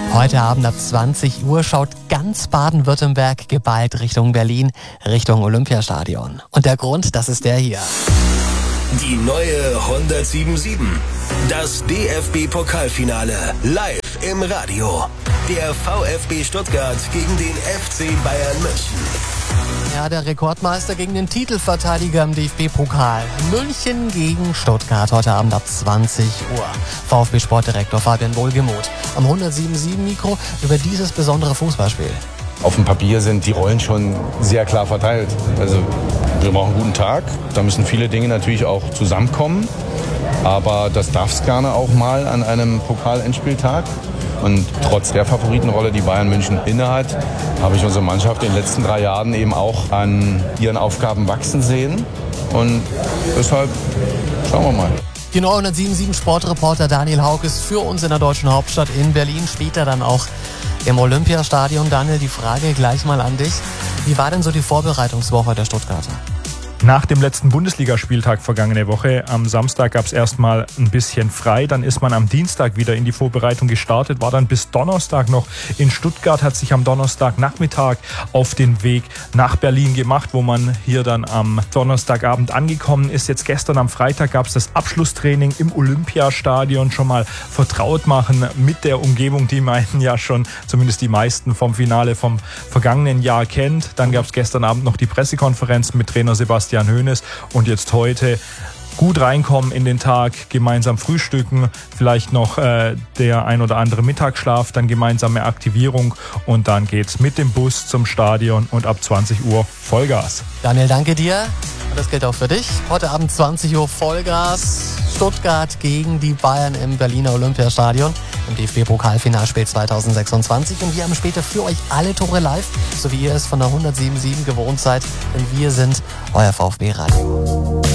Heute Abend ab 20 Uhr schaut ganz Baden-Württemberg geballt Richtung Berlin, Richtung Olympiastadion. Und der Grund, das ist der hier. Die neue 107.7. Das DFB-Pokalfinale live im Radio. Der VfB Stuttgart gegen den FC Bayern München. Ja, der Rekordmeister gegen den Titelverteidiger im DFB-Pokal. München gegen Stuttgart, heute Abend ab 20 Uhr. VfB-Sportdirektor Fabian Wohlgemuth am 107.7 Mikro über dieses besondere Fußballspiel. Auf dem Papier sind die Rollen schon sehr klar verteilt. Also wir brauchen einen guten Tag. Da müssen viele Dinge natürlich auch zusammenkommen. Aber das darf es gerne auch mal an einem Pokal-Endspieltag. Und trotz der Favoritenrolle, die Bayern München innehat, habe ich unsere Mannschaft in den letzten 3 Jahren eben auch an ihren Aufgaben wachsen sehen. Und deshalb schauen wir mal. Die 907 Sportreporter Daniel Hauck ist für uns in der deutschen Hauptstadt in Berlin, später dann auch im Olympiastadion. Daniel, die Frage gleich mal an dich. Wie war denn so die Vorbereitungswoche der Stuttgarter? Nach dem letzten Bundesligaspieltag vergangene Woche, am Samstag gab es erstmal ein bisschen frei, dann ist man am Dienstag wieder in die Vorbereitung gestartet, war dann bis Donnerstag noch in Stuttgart, hat sich am Donnerstagnachmittag auf den Weg nach Berlin gemacht, wo man hier dann am Donnerstagabend angekommen ist. Jetzt gestern am Freitag gab es das Abschlusstraining im Olympiastadion, schon mal vertraut machen mit der Umgebung, die man ja schon, zumindest die meisten vom Finale vom vergangenen Jahr kennt. Dann gab es gestern Abend noch die Pressekonferenz mit Trainer Sebastian Hoeneß und jetzt heute gut reinkommen in den Tag, gemeinsam frühstücken, vielleicht noch der ein oder andere Mittagsschlaf, dann gemeinsame Aktivierung und dann geht's mit dem Bus zum Stadion und ab 20 Uhr Vollgas. Daniel, danke dir. Und das gilt auch für dich. Heute Abend 20 Uhr Vollgas. Stuttgart gegen die Bayern im Berliner Olympiastadion im DFB-Pokalfinalspiel 2026. Und wir haben später für euch alle Tore live, so wie ihr es von der 107.7 gewohnt seid. Denn wir sind euer VfB-Radio.